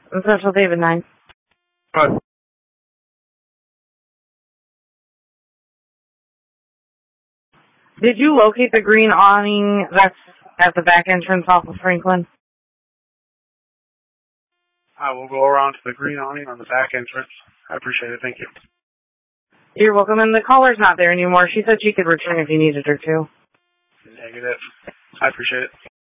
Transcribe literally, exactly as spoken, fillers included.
Central David nine. But Did you locate the green awning that's at the back entrance off of Franklin? I will go around to the green awning on the back entrance. I appreciate it. Thank you. You're welcome. And the caller's not there anymore. She said she could return if you needed her to. Negative. I appreciate it.